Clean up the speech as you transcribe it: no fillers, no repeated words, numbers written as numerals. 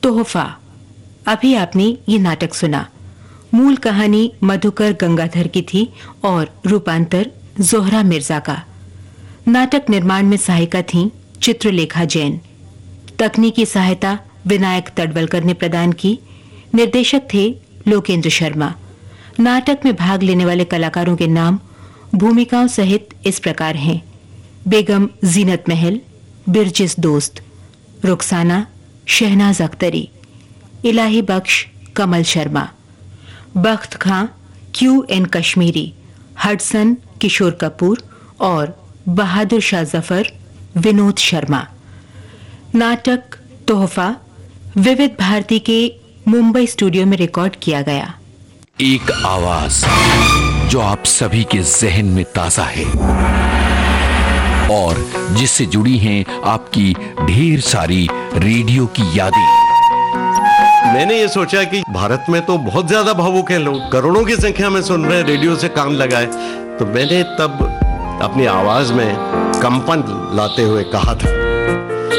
तोहफा। अभी आपने ये नाटक सुना। मूल कहानी मधुकर गंगाधर की थी और रूपांतर जोहरा मिर्जा का। नाटक निर्माण में सहायिका थीं चित्रलेखा जैन। तकनीकी सहायता विनायक तडवलकर ने प्रदान की। निर्देशक थे लोकेंद्र शर्मा। नाटक में भाग लेने वाले कलाकारों के नाम भूमिकाओं सहित इस प्रकार हैं: बेगम जीनत महल, बिरजिस दोस्त, रुखसाना शहनाज अख्तरी, इलाही बख्श कमल शर्मा, बख्त खां QN कश्मीरी, हडसन किशोर कपूर और बहादुर शाह जफर विनोद शर्मा। नाटक तोहफा विविध भारती के मुंबई स्टूडियो में रिकॉर्ड किया गया। एक आवाज जो आप सभी के जहन में ताजा है और जिससे जुड़ी हैं आपकी ढेर सारी रेडियो की यादें। मैंने ये सोचा कि भारत में तो बहुत ज्यादा भावुक हैं लोग, करोड़ों की संख्या में सुन रहे हैं, रेडियो से काम लगाए। तो मैंने तब अपनी आवाज में कंपन लाते हुए कहा था,